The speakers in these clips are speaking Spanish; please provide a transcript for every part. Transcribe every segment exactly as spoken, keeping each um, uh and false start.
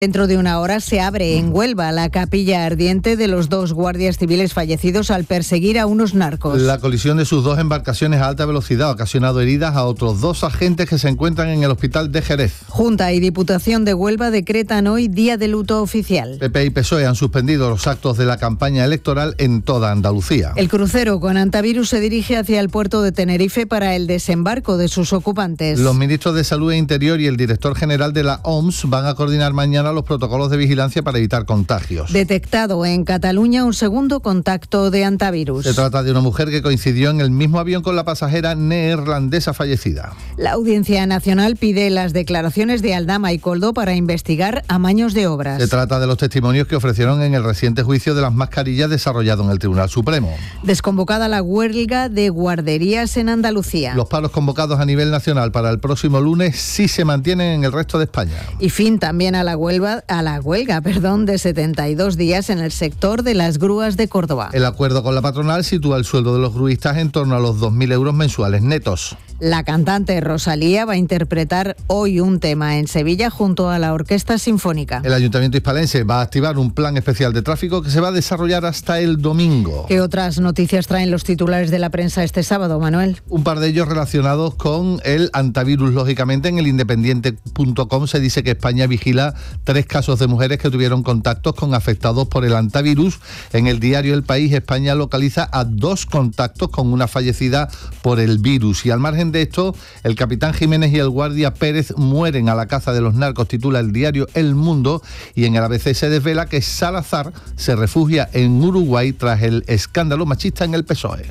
Dentro de una hora se abre en Huelva la capilla ardiente de los dos guardias civiles fallecidos al perseguir a unos narcos. La colisión de sus dos embarcaciones a alta velocidad ha ocasionado heridas a otros dos agentes que se encuentran en el hospital de Jerez. Junta y Diputación de Huelva decretan hoy día de luto oficial. P P y P S O E han suspendido los actos de la campaña electoral en toda Andalucía. El crucero con antivirus se dirige hacia el puerto de Tenerife para el desembarco de sus ocupantes. Los ministros de Salud e Interior y el director general de la O M S van a coordinar mañana los protocolos de vigilancia para evitar contagios. Detectado en Cataluña un segundo contacto de antivirus. Se trata de una mujer que coincidió en el mismo avión con la pasajera neerlandesa fallecida. La Audiencia Nacional pide las declaraciones de Aldama y Koldo para investigar amaños de obras. Se trata de los testimonios que ofrecieron en el reciente juicio de las mascarillas desarrollado en el Tribunal Supremo. Desconvocada la huelga de guarderías en Andalucía. Los paros convocados a nivel nacional para el próximo lunes sí se mantienen en el resto de España. Y fin también a la huelga, a la huelga, perdón, de setenta y dos días en el sector de las grúas de Córdoba. El acuerdo con la patronal sitúa el sueldo de los gruistas en torno a los dos mil euros mensuales netos. La cantante Rosalía va a interpretar hoy un tema en Sevilla junto a la Orquesta Sinfónica. El Ayuntamiento hispalense va a activar un plan especial de tráfico que se va a desarrollar hasta el domingo. ¿Qué otras noticias traen los titulares de la prensa este sábado, Manuel? Un par de ellos relacionados con el antivirus, lógicamente. En el independiente punto com se dice que España vigila tres casos de mujeres que tuvieron contactos con afectados por el antivirus. En el diario El País, España localiza a dos contactos con una fallecida por el virus. Y al margen de esto, el capitán Jiménez y el guardia Pérez mueren a la caza de los narcos, titula el diario El Mundo, y en el A B C se desvela que Salazar se refugia en Uruguay tras el escándalo machista en el P S O E.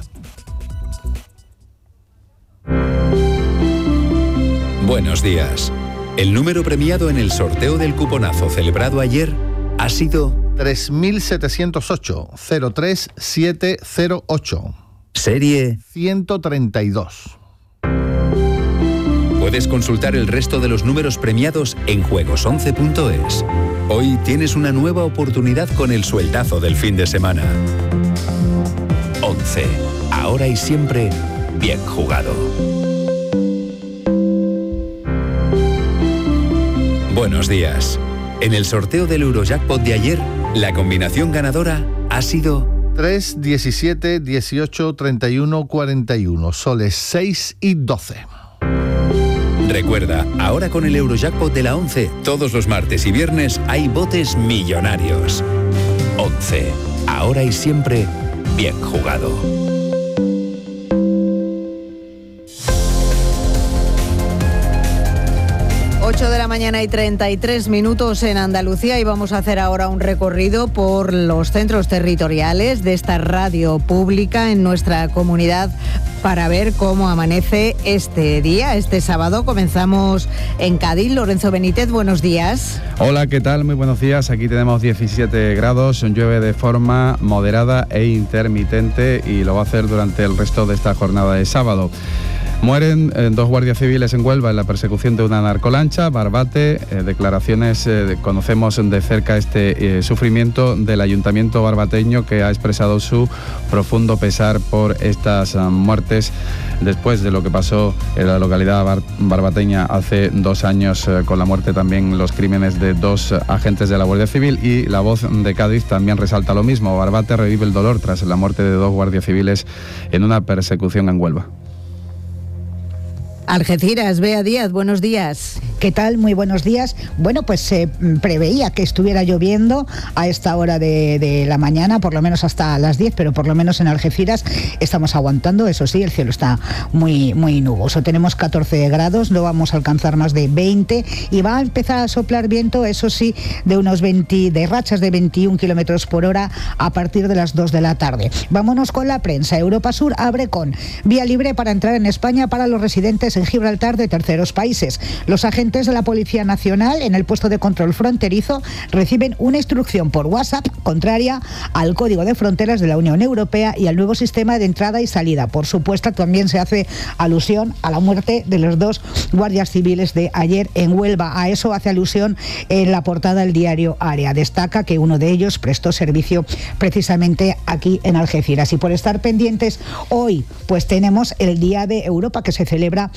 Buenos días. El número premiado en el sorteo del cuponazo celebrado ayer ha sido tres mil setecientos ocho, cero tres siete cero ocho. Serie ciento treinta y dos. Puedes consultar el resto de los números premiados en juegos once punto es. Hoy tienes una nueva oportunidad con el sueldazo del fin de semana. once. Ahora y siempre, bien jugado. Buenos días. En el sorteo del Eurojackpot de ayer, la combinación ganadora ha sido tres, diecisiete, dieciocho, treinta y uno, cuarenta y uno, soles seis y doce. Recuerda, ahora con el Eurojackpot de la once, todos los martes y viernes hay botes millonarios. once. Ahora y siempre, bien jugado. ocho de la mañana y treinta y tres minutos en Andalucía y vamos a hacer ahora un recorrido por los centros territoriales de esta radio pública en nuestra comunidad para ver cómo amanece este día, este sábado. Comenzamos en Cádiz. Lorenzo Benítez, buenos días. Hola, ¿qué tal? Muy buenos días. Aquí tenemos diecisiete grados, llueve de forma moderada e intermitente y lo va a hacer durante el resto de esta jornada de sábado. Mueren eh, dos guardias civiles en Huelva en la persecución de una narcolancha, Barbate. Eh, declaraciones, eh, conocemos de cerca este eh, sufrimiento del ayuntamiento barbateño, que ha expresado su profundo pesar por estas uh, muertes después de lo que pasó en la localidad bar- barbateña hace dos años eh, con la muerte, también los crímenes de dos uh, agentes de la Guardia Civil. Y La Voz de Cádiz también resalta lo mismo. Barbate revive el dolor tras la muerte de dos guardias civiles en una persecución en Huelva. Algeciras, Bea Díaz, buenos días. ¿Qué tal? Muy buenos días. Bueno, pues se eh, preveía que estuviera lloviendo a esta hora de, de la mañana, por lo menos hasta las diez, pero por lo menos en Algeciras estamos aguantando. Eso sí, el cielo está muy, muy nuboso. Tenemos catorce grados, no vamos a alcanzar más de veinte y va a empezar a soplar viento, eso sí, de unos veinte, de rachas de veintiún kilómetros por hora a partir de las dos de la tarde. Vámonos con la prensa. Europa Sur abre con vía libre para entrar en España para los residentes en Gibraltar de terceros países. Los agentes de la Policía Nacional en el puesto de control fronterizo reciben una instrucción por WhatsApp contraria al Código de Fronteras de la Unión Europea y al nuevo sistema de entrada y salida. Por supuesto, también se hace alusión a la muerte de los dos guardias civiles de ayer en Huelva. A eso hace alusión en la portada del diario Área. Destaca que uno de ellos prestó servicio precisamente aquí en Algeciras. Y por estar pendientes, hoy pues tenemos el Día de Europa, que se celebra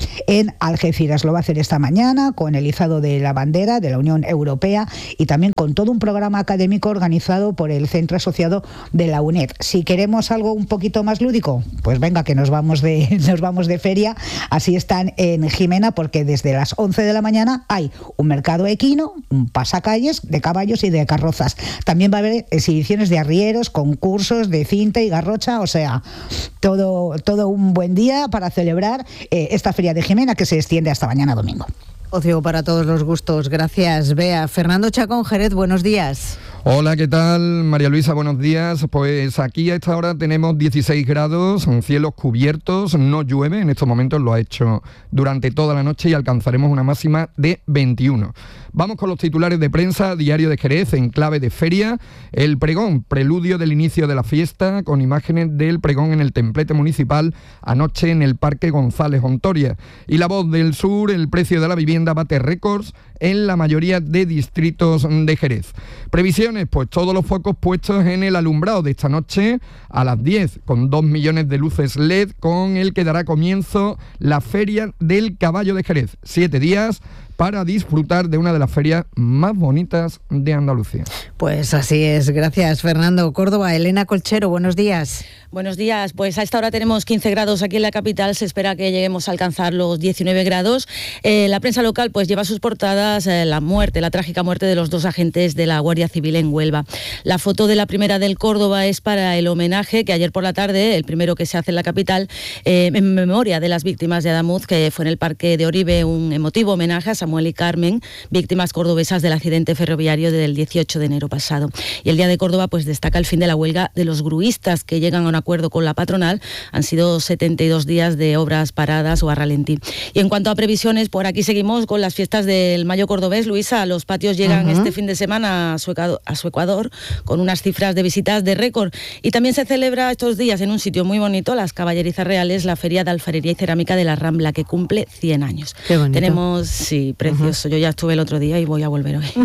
en Algeciras. Lo va a hacer esta mañana con el izado de la bandera de la Unión Europea y también con todo un programa académico organizado por el centro asociado de la UNED. Si queremos algo un poquito más lúdico, pues venga, que nos vamos de, nos vamos de feria. Así están en Jimena, porque desde las once de la mañana hay un mercado equino, un pasacalles de caballos y de carrozas. También va a haber exhibiciones de arrieros, concursos de cinta y garrocha, o sea, todo, todo un buen día para celebrar eh, esta feria de Jimena, que se extiende hasta mañana domingo. Ocio para todos los gustos. Gracias, Bea. Fernando Chacón, Jerez, buenos días. Hola, ¿qué tal? María Luisa, buenos días. Pues aquí a esta hora tenemos dieciséis grados, cielos cubiertos, no llueve, en estos momentos lo ha hecho durante toda la noche y alcanzaremos una máxima de veintiuno. Vamos con los titulares de prensa. Diario de Jerez, en clave de feria, el pregón, preludio del inicio de la fiesta, con imágenes del pregón en el templete municipal anoche en el Parque González Ontoria. Y La Voz del Sur, el precio de la vivienda bate récords en la mayoría de distritos de Jerez. Previsiones, pues todos los focos puestos en el alumbrado de esta noche a las diez, con dos millones de luces L E D, con el que dará comienzo la Feria del Caballo de Jerez. Siete días para disfrutar de una de las ferias más bonitas de Andalucía. Pues así es, gracias Fernando. Córdoba, Elena Colchero, buenos días. Buenos días, pues a esta hora tenemos quince grados aquí en la capital, se espera que lleguemos a alcanzar los diecinueve grados. Eh, la prensa local pues lleva sus portadas eh, la muerte, la trágica muerte de los dos agentes de la Guardia Civil en Huelva. La foto de la primera del Córdoba es para el homenaje que ayer por la tarde, el primero que se hace en la capital, eh, en memoria de las víctimas de Adamuz, que fue en el Parque de Oribe, un emotivo homenaje a Samuel y Carmen, víctimas cordobesas del accidente ferroviario del dieciocho de enero pasado. Y el Día de Córdoba pues destaca el fin de la huelga de los gruistas, que llegan a un acuerdo con la patronal. Han sido setenta y dos días de obras paradas o a ralentí. Y en cuanto a previsiones, por aquí seguimos con las fiestas del Mayo cordobés. Luisa, los patios llegan uh-huh. este fin de semana a su, a su Ecuador con unas cifras de visitas de récord. Y también se celebra estos días en un sitio muy bonito, las Caballerizas Reales, la Feria de Alfarería y Cerámica de la Rambla, que cumple cien años. Qué bonito. Tenemos, sí, precioso. Uh-huh. Yo ya estuve el otro día y voy a volver hoy.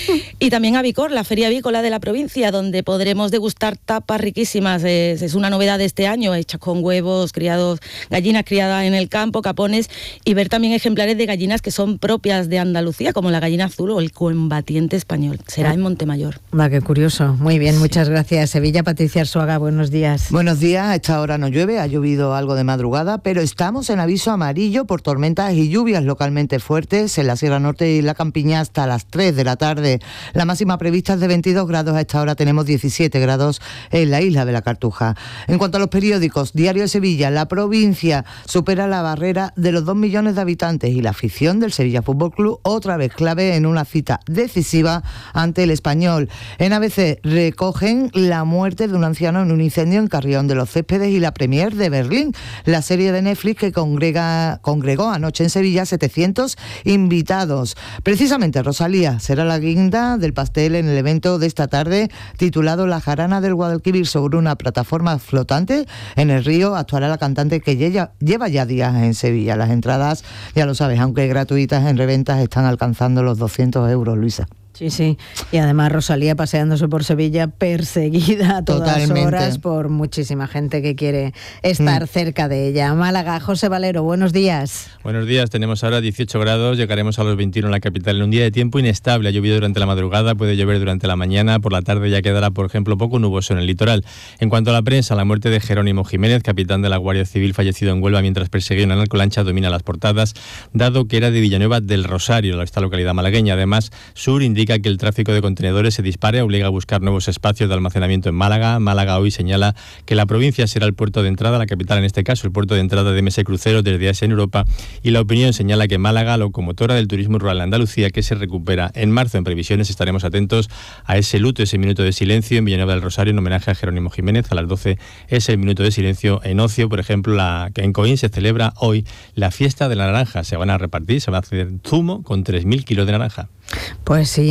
Y también a Vicor, la Feria Avícola de la provincia, donde podremos degustar tapas riquísimas. Es, es una novedad de este año, hechas con huevos, criados, gallinas criadas en el campo, capones, y ver también ejemplares de gallinas que son propias de Andalucía, como la gallina azul o el combatiente español. Será en Montemayor. Va, qué curioso. Muy bien, muchas gracias. Sevilla, Patricia Arzuaga, buenos días. Buenos días, a esta hora no llueve, ha llovido algo de madrugada, pero estamos en aviso amarillo por tormentas y lluvias localmente fuertes en la Sierra Norte y la Campiña hasta las tres de la tarde. La máxima prevista es de veintidós grados, a esta hora tenemos diecisiete grados en la isla de la Cartuja. En cuanto a los periódicos, Diario de Sevilla, la provincia supera la barrera de los dos millones de habitantes y la afición del Sevilla Fútbol Club otra vez clave en una cita decisiva ante el Español. En A B C recogen la muerte de un anciano en un incendio en Carrión de los Céspedes y la premier de Berlín, la serie de Netflix que congrega, congregó anoche en Sevilla setecientos invitados. Precisamente Rosalía será la guinda del pastel en el evento de esta tarde titulado La Jarana del Guadalquivir, sobre una plataforma flotante en el río. Actuará la cantante que lleva, lleva ya días en Sevilla. Las entradas, ya lo sabes, aunque gratuitas, en reventas están alcanzando los doscientos euros, Luisa. Sí, sí. Y además Rosalía paseándose por Sevilla, perseguida a todas Totalmente. horas por muchísima gente que quiere estar mm. cerca de ella. Málaga, José Valero, buenos días. Buenos días, tenemos ahora dieciocho grados, llegaremos a los veintiuno en la capital en un día de tiempo inestable. Ha llovido durante la madrugada, puede llover durante la mañana, por la tarde ya quedará, por ejemplo, poco nuboso en el litoral. En cuanto a la prensa, la muerte de Jerónimo Jiménez, capitán de la Guardia Civil, fallecido en Huelva mientras perseguía una narcolancha, domina las portadas, dado que era de Villanueva del Rosario, esta localidad malagueña. Además, Sur indica que el tráfico de contenedores se dispare, obliga a buscar nuevos espacios de almacenamiento en Málaga. Málaga hoy señala que la provincia será el puerto de entrada, la capital en este caso, el puerto de entrada de M S Cruceros desde Asia en Europa, y La Opinión señala que Málaga, locomotora del turismo rural en Andalucía, que se recupera en marzo. En previsiones estaremos atentos a ese luto, ese minuto de silencio en Villanueva del Rosario en homenaje a Jerónimo Jiménez. A las doce es el minuto de silencio en Ocio, por ejemplo, la, que en Coín se celebra hoy la fiesta de la naranja. Se van a repartir, se va a hacer zumo con tres mil kilos de naranja. Pues sí,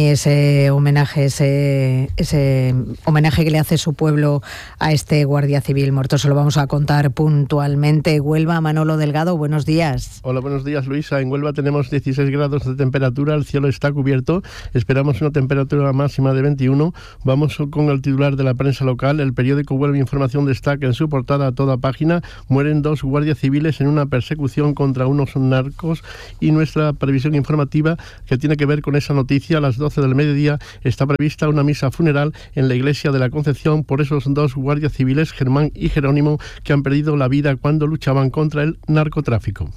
Dani, ese homenaje, ese, ese homenaje que le hace su pueblo a este guardia civil muerto. Se lo vamos a contar puntualmente. Huelva, Manolo Delgado, buenos días. Hola, buenos días, Luisa. En Huelva tenemos dieciséis grados de temperatura, el cielo está cubierto, esperamos una temperatura máxima de veintiuno. Vamos con el titular de la prensa local. El periódico Huelva Información destaca en su portada a toda página: mueren dos guardias civiles en una persecución contra unos narcos. Y nuestra previsión informativa, que tiene que ver con esa noticia, a las doce del mediodía está prevista una misa funeral en la iglesia de la Concepción por esos dos guardias civiles, Germán y Jerónimo, que han perdido la vida cuando luchaban contra el narcotráfico.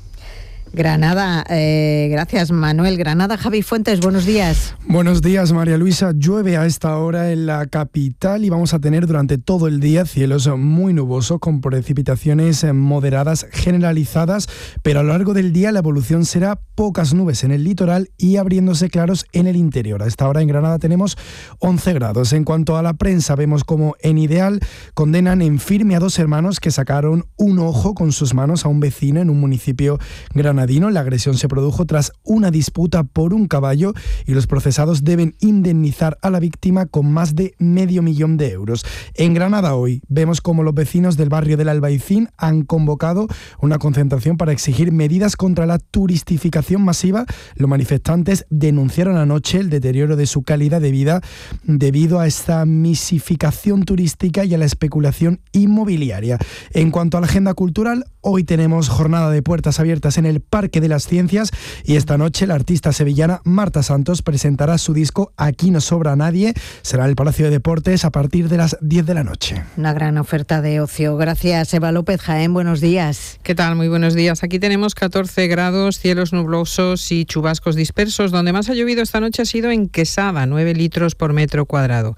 Granada, eh, gracias Manuel. Granada, Javi Fuentes, buenos días. Buenos días, María Luisa. Llueve a esta hora en la capital y vamos a tener durante todo el día cielos muy nubosos con precipitaciones moderadas generalizadas, pero a lo largo del día la evolución será pocas nubes en el litoral y abriéndose claros en el interior. A esta hora en Granada tenemos once grados. En cuanto a la prensa, vemos como en Ideal condenan en firme a dos hermanos que sacaron un ojo con sus manos a un vecino en un municipio granadino. La agresión se produjo tras una disputa por un caballo y los procesados deben indemnizar a la víctima con más de medio millón de euros. En Granada hoy vemos como los vecinos del barrio del Albaicín han convocado una concentración para exigir medidas contra la turistificación masiva. Los manifestantes denunciaron anoche el deterioro de su calidad de vida debido a esta masificación turística y a la especulación inmobiliaria. En cuanto a la agenda cultural, hoy tenemos jornada de puertas abiertas en el Parque de las Ciencias y esta noche la artista sevillana Marta Santos presentará su disco Aquí no sobra nadie. Será en el Palacio de Deportes a partir de las diez de la noche. Una gran oferta de ocio. Gracias, Eva López. Jaén, buenos días. ¿Qué tal? Muy buenos días. Aquí tenemos catorce grados, cielos nublosos y chubascos dispersos. Donde más ha llovido esta noche ha sido en Quesada, nueve litros por metro cuadrado.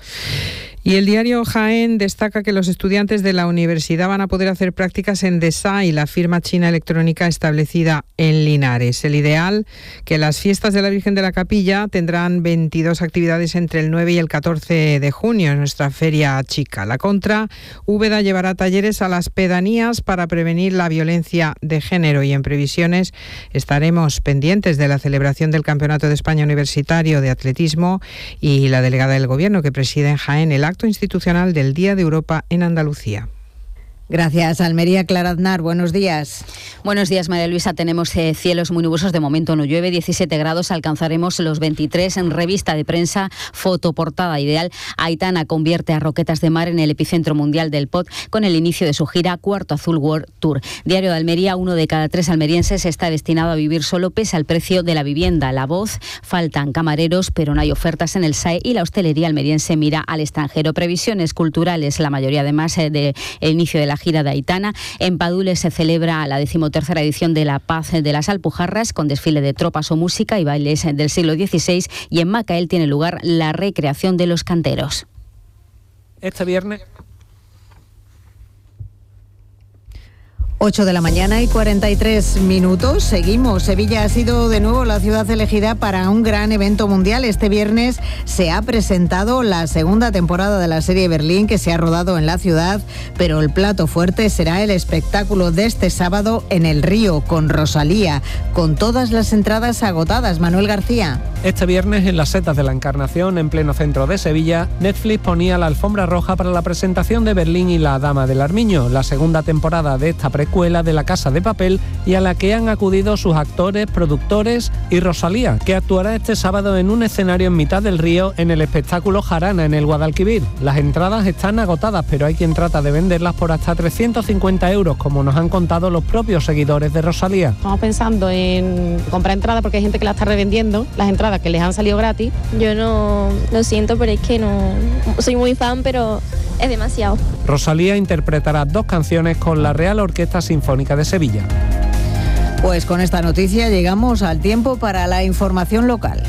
Y el diario Jaén destaca que los estudiantes de la universidad van a poder hacer prácticas en Desai, la firma china electrónica establecida en Linares. El ideal, que las fiestas de la Virgen de la Capilla tendrán veintidós actividades entre el nueve y el catorce de junio en nuestra feria chica. La contra, Úbeda llevará talleres a las pedanías para prevenir la violencia de género y en previsiones estaremos pendientes de la celebración del Campeonato de España Universitario de Atletismo y la delegada del Gobierno que preside en Jaén el acto institucional del Día de Europa en Andalucía. Gracias, Almería. Clara Aznar, buenos días. Buenos días, María Luisa. Tenemos eh, cielos muy nubosos, de momento no llueve, diecisiete grados, alcanzaremos los veintitrés. En revista de prensa, fotoportada ideal, Aitana convierte a Roquetas de Mar en el epicentro mundial del pop con el inicio de su gira Cuarto Azul World Tour. Diario de Almería, uno de cada tres almerienses está destinado a vivir solo pese al precio de la vivienda. La Voz, faltan camareros, pero no hay ofertas en el S A E y la hostelería almeriense mira al extranjero. Previsiones culturales, la mayoría además eh, del inicio de la gira de Aitana. En Padules se celebra la decimotercera edición de la Paz de las Alpujarras con desfile de tropas o música y bailes del siglo dieciséis y en Macael tiene lugar la recreación de los canteros. Este viernes ocho de la mañana y cuarenta y tres minutos. Seguimos. Sevilla ha sido de nuevo la ciudad elegida para un gran evento mundial. Este viernes se ha presentado la segunda temporada de la serie Berlín que se ha rodado en la ciudad, pero el plato fuerte será el espectáculo de este sábado en el Río con Rosalía, con todas las entradas agotadas. Manuel García. Este viernes en las Setas de la Encarnación, en pleno centro de Sevilla, Netflix ponía la alfombra roja para la presentación de Berlín y la Dama del Armiño, la segunda temporada de esta precuela de La Casa de Papel y a la que han acudido sus actores, productores y Rosalía, que actuará este sábado en un escenario en mitad del río en el espectáculo Jarana en el Guadalquivir. Las entradas están agotadas, pero hay quien trata de venderlas por hasta trescientos cincuenta euros, como nos han contado los propios seguidores de Rosalía. Estamos pensando en comprar entradas porque hay gente que la está revendiendo, las entradas que les han salido gratis. Yo no lo siento, pero es que no soy muy fan, pero es demasiado. Rosalía interpretará dos canciones con la Real Orquesta Sinfónica de Sevilla. Pues con esta noticia llegamos al tiempo para la información local.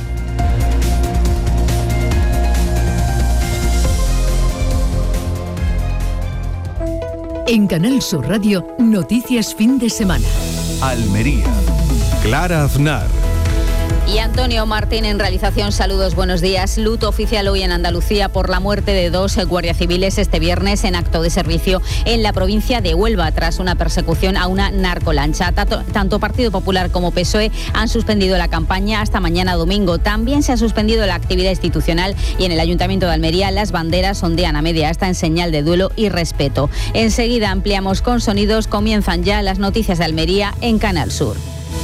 En Canal Sur Radio, Noticias Fin de Semana. Almería. Clara Aznar. Y Antonio Martín en realización, saludos, buenos días. Luto oficial hoy en Andalucía por la muerte de dos guardias civiles este viernes en acto de servicio en la provincia de Huelva tras una persecución a una narcolancha. Tanto, tanto Partido Popular como P S O E han suspendido la campaña hasta mañana domingo. También se ha suspendido la actividad institucional y en el Ayuntamiento de Almería las banderas ondean a media asta en señal de duelo y respeto. Enseguida ampliamos con sonidos, comienzan ya las noticias de Almería en Canal Sur.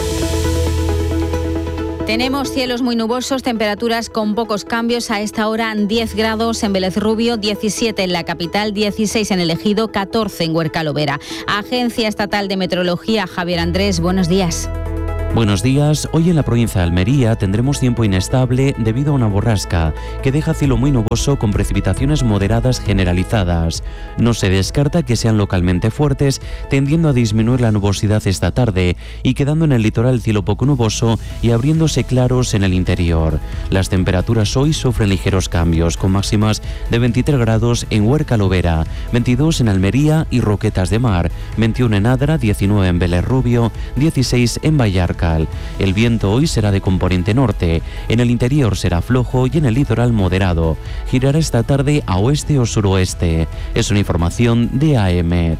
Tenemos cielos muy nubosos, temperaturas con pocos cambios. A esta hora diez grados en Vélez Rubio, diecisiete en la capital, dieciséis en el Ejido, catorce en Huércal Overa. Agencia Estatal de Meteorología, Javier Andrés, buenos días. Buenos días. Hoy en la provincia de Almería tendremos tiempo inestable debido a una borrasca que deja cielo muy nuboso con precipitaciones moderadas generalizadas. No se descarta que sean localmente fuertes, tendiendo a disminuir la nubosidad esta tarde y quedando en el litoral cielo poco nuboso y abriéndose claros en el interior. Las temperaturas hoy sufren ligeros cambios, con máximas de veintitrés grados en Huércal Overa, veintidós en Almería y Roquetas de Mar, veintiuno en Adra, diecinueve en Vélez Rubio, dieciséis en Vallarca. El viento hoy será de componente norte, en el interior será flojo y en el litoral moderado. Girará esta tarde a oeste o suroeste. Es una información de A M.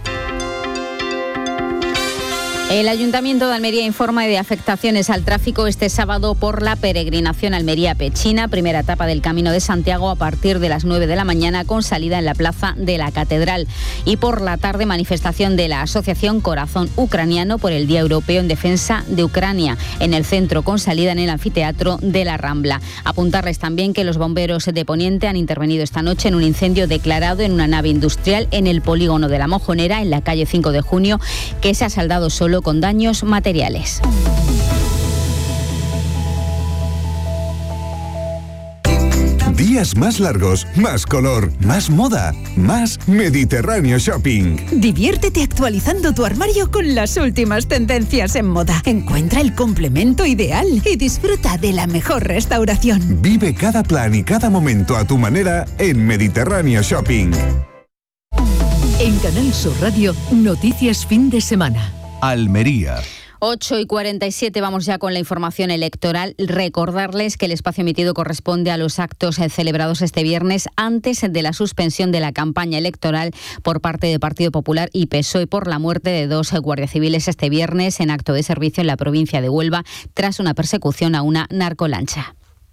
El Ayuntamiento de Almería informa de afectaciones al tráfico este sábado por la peregrinación Almería-Pechina, primera etapa del Camino de Santiago a partir de las nueve de la mañana con salida en la Plaza de la Catedral. Y por la tarde manifestación de la Asociación Corazón Ucraniano por el Día Europeo en Defensa de Ucrania en el centro con salida en el anfiteatro de la Rambla. Apuntarles también que los bomberos de Poniente han intervenido esta noche en un incendio declarado en una nave industrial en el polígono de La Mojonera en la calle cinco de junio que se ha saldado solo con daños materiales. Días más largos, más color, más moda, más Mediterráneo Shopping. Diviértete actualizando tu armario con las últimas tendencias en moda. Encuentra el complemento ideal y disfruta de la mejor restauración. Vive cada plan y cada momento a tu manera en Mediterráneo Shopping. En Canal Sur Radio, noticias fin de semana. Almería. ocho y cuarenta y siete, vamos ya con la información electoral. Recordarles que el espacio emitido corresponde a los actos celebrados este viernes antes de la suspensión de la campaña electoral por parte del Partido Popular y P S O E por la muerte de dos guardias civiles este viernes en acto de servicio en la provincia de Huelva tras una persecución a una narcolancha.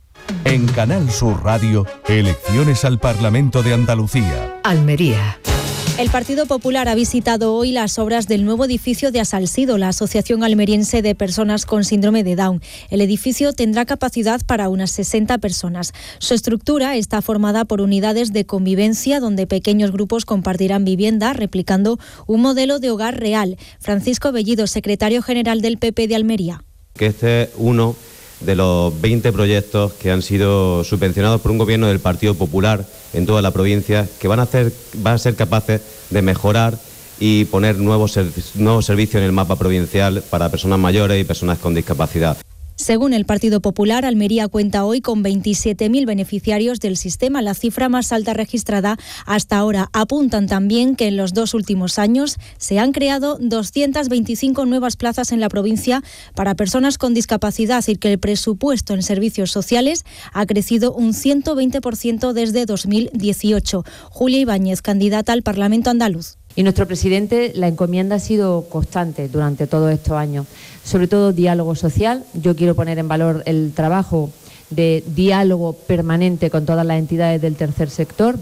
En Canal Sur Radio, elecciones al Parlamento de Andalucía. Almería. El Partido Popular ha visitado hoy las obras del nuevo edificio de Asalsido, la Asociación Almeriense de Personas con Síndrome de Down. El edificio tendrá capacidad para unas sesenta personas. Su estructura está formada por unidades de convivencia donde pequeños grupos compartirán vivienda, replicando un modelo de hogar real. Francisco Bellido, secretario general del P P de Almería. Que este es uno de los veinte proyectos que han sido subvencionados por un gobierno del Partido Popular en toda la provincia, que van a, hacer, van a ser capaces de mejorar y poner nuevos, nuevos servicios en el mapa provincial para personas mayores y personas con discapacidad. Según el Partido Popular, Almería cuenta hoy con veintisiete mil beneficiarios del sistema, la cifra más alta registrada hasta ahora. Apuntan también que en los dos últimos años se han creado doscientas veinticinco nuevas plazas en la provincia para personas con discapacidad y que el presupuesto en servicios sociales ha crecido un ciento veinte por ciento desde dos mil dieciocho. Julia Ibáñez, candidata al Parlamento andaluz. Y nuestro presidente, la encomienda ha sido constante durante todos estos años, sobre todo diálogo social. Yo quiero poner en valor el trabajo de diálogo permanente con todas las entidades del tercer sector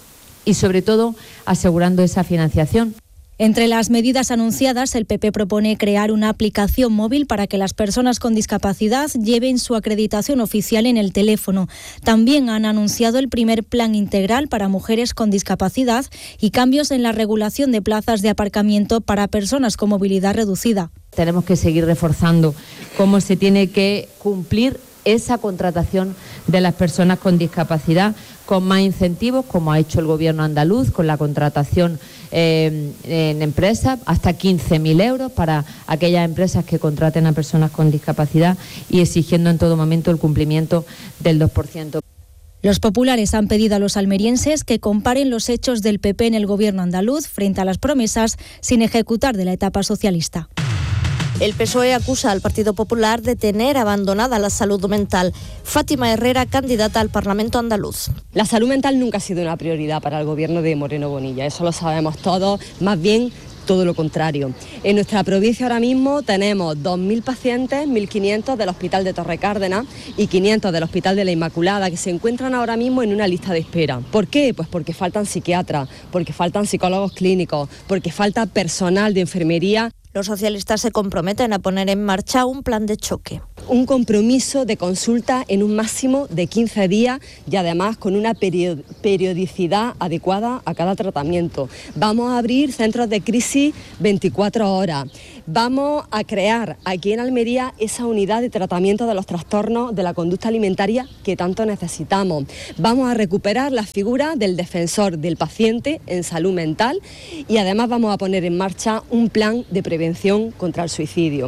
y sobre todo asegurando esa financiación. Entre las medidas anunciadas, el P P propone crear una aplicación móvil para que las personas con discapacidad lleven su acreditación oficial en el teléfono. También han anunciado el primer plan integral para mujeres con discapacidad y cambios en la regulación de plazas de aparcamiento para personas con movilidad reducida. Tenemos que seguir reforzando cómo se tiene que cumplir esa contratación de las personas con discapacidad con más incentivos, como ha hecho el Gobierno andaluz, con la contratación eh, en empresas, hasta quince mil euros para aquellas empresas que contraten a personas con discapacidad y exigiendo en todo momento el cumplimiento del dos por ciento. Los populares han pedido a los almerienses que comparen los hechos del P P en el Gobierno andaluz frente a las promesas sin ejecutar de la etapa socialista. El P S O E acusa al Partido Popular de tener abandonada la salud mental. Fátima Herrera, candidata al Parlamento andaluz. La salud mental nunca ha sido una prioridad para el gobierno de Moreno Bonilla, eso lo sabemos todos, más bien todo lo contrario. En nuestra provincia ahora mismo tenemos dos mil pacientes, mil quinientos del Hospital de Torre Cárdenas y quinientos del Hospital de la Inmaculada, que se encuentran ahora mismo en una lista de espera. ¿Por qué? Pues porque faltan psiquiatras, porque faltan psicólogos clínicos, porque falta personal de enfermería. Los socialistas se comprometen a poner en marcha un plan de choque. Un compromiso de consulta en un máximo de quince días y además con una periodicidad adecuada a cada tratamiento. Vamos a abrir centros de crisis veinticuatro horas. Vamos a crear aquí en Almería esa unidad de tratamiento de los trastornos de la conducta alimentaria que tanto necesitamos. Vamos a recuperar la figura del defensor del paciente en salud mental y además vamos a poner en marcha un plan de prevención contra el suicidio.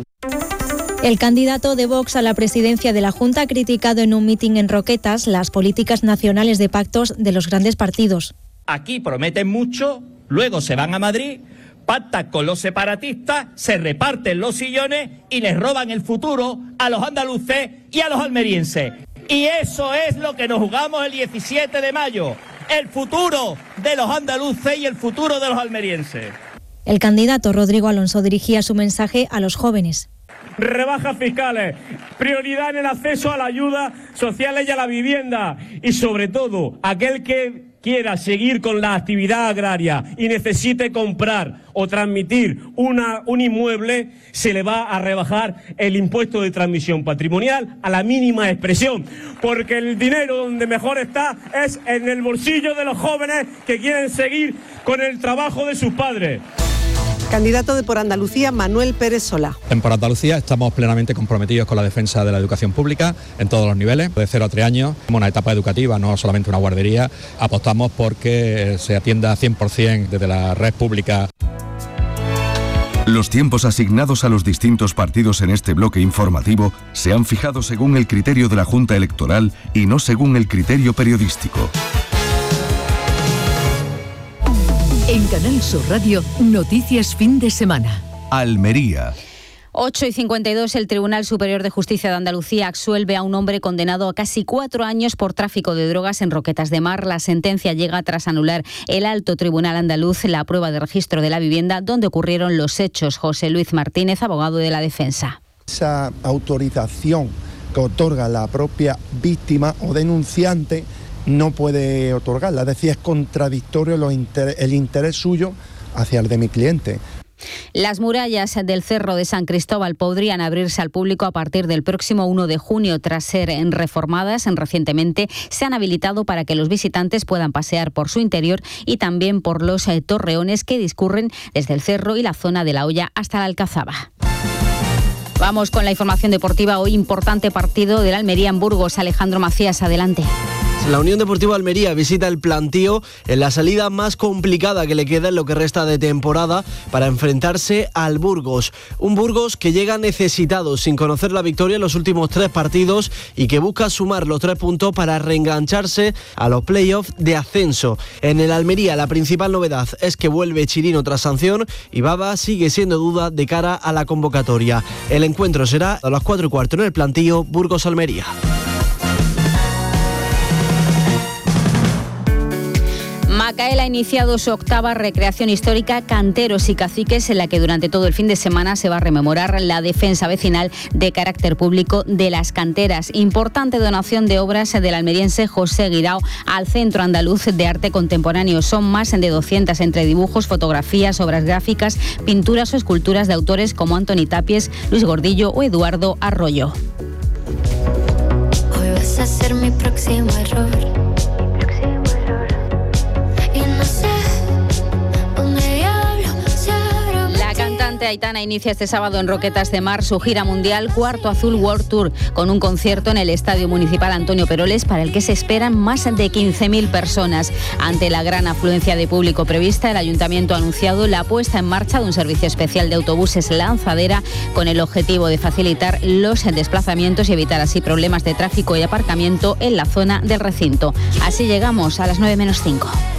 El candidato de Vox a la presidencia de la Junta ha criticado en un mitin en Roquetas las políticas nacionales de pactos de los grandes partidos. Aquí prometen mucho, luego se van a Madrid, pactan con los separatistas, se reparten los sillones y les roban el futuro a los andaluces y a los almerienses. Y eso es lo que nos jugamos el diecisiete de mayo, el futuro de los andaluces y el futuro de los almerienses. El candidato Rodrigo Alonso dirigía su mensaje a los jóvenes. Rebajas fiscales, prioridad en el acceso a la ayuda sociales y a la vivienda y sobre todo aquel que quiera seguir con la actividad agraria y necesite comprar o transmitir una, un inmueble, se le va a rebajar el impuesto de transmisión patrimonial a la mínima expresión, porque el dinero donde mejor está es en el bolsillo de los jóvenes que quieren seguir con el trabajo de sus padres. Candidato de Por Andalucía, Manuel Pérez Solá. En Por Andalucía estamos plenamente comprometidos con la defensa de la educación pública en todos los niveles, de cero a tres años, una etapa educativa, no solamente una guardería. Apostamos porque se atienda cien por ciento desde la red pública. Los tiempos asignados a los distintos partidos en este bloque informativo se han fijado según el criterio de la Junta Electoral y no según el criterio periodístico. En Canal Sur Radio, noticias fin de semana. Almería. ocho y cincuenta y dos, el Tribunal Superior de Justicia de Andalucía absuelve a un hombre condenado a casi cuatro años por tráfico de drogas en Roquetas de Mar. La sentencia llega tras anular el Alto Tribunal Andaluz la prueba de registro de la vivienda donde ocurrieron los hechos. José Luis Martínez, abogado de la defensa. Esa autorización que otorga la propia víctima o denunciante no puede otorgarla, es decir, es contradictorio lo inter- el interés suyo hacia el de mi cliente. Las murallas del Cerro de San Cristóbal podrían abrirse al público a partir del próximo uno de junio. Tras ser reformadas recientemente, se han habilitado para que los visitantes puedan pasear por su interior y también por los eh, torreones que discurren desde el cerro y la zona de la Hoya hasta la Alcazaba. Vamos con la información deportiva. Hoy importante partido del Almería en Burgos. Alejandro Macías, adelante. La Unión Deportiva Almería visita el Plantío en la salida más complicada que le queda en lo que resta de temporada para enfrentarse al Burgos. Un Burgos que llega necesitado, sin conocer la victoria en los últimos tres partidos y que busca sumar los tres puntos para reengancharse a los playoffs de ascenso. En el Almería la principal novedad es que vuelve Chirino tras sanción y Baba sigue siendo duda de cara a la convocatoria. El encuentro será a las cuatro y cuarto en el Plantío, Burgos-Almería. Macael ha iniciado su octava recreación histórica Canteros y Caciques, en la que durante todo el fin de semana se va a rememorar la defensa vecinal de carácter público de las canteras. Importante donación de obras del almeriense José Guirao al Centro Andaluz de Arte Contemporáneo. Son más de doscientas entre dibujos, fotografías, obras gráficas, pinturas o esculturas de autores como Antoni Tapies, Luis Gordillo o Eduardo Arroyo. Hoy vas a ser mi próximo error. Aitana inicia este sábado en Roquetas de Mar su gira mundial Cuarto Azul World Tour, con un concierto en el Estadio Municipal Antonio Peroles para el que se esperan más de quince mil personas. Ante la gran afluencia de público prevista, el Ayuntamiento ha anunciado la puesta en marcha de un servicio especial de autobuses lanzadera con el objetivo de facilitar los desplazamientos y evitar así problemas de tráfico y aparcamiento en la zona del recinto. Así llegamos a las nueve menos cinco.